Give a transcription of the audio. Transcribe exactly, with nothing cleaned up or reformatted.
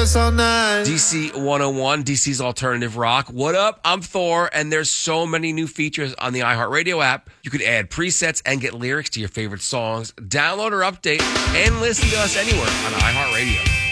dance all night. D C one oh one, D C's Alternative Rock. What up? I'm Thor, and there's so many new features on the iHeartRadio app. You could add presets and get lyrics to your favorite songs, download or update, and listen to us anywhere on iHeartRadio.